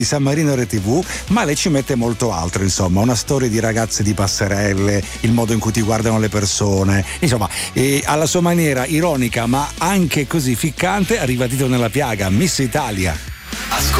di San Marino RTV, ma lei ci mette molto altro, insomma, una storia di ragazze di passerelle, il modo in cui ti guardano le persone, insomma, e alla sua maniera ironica ma anche così ficcante arriva Dito nella piaga, Miss Italia. Ascolta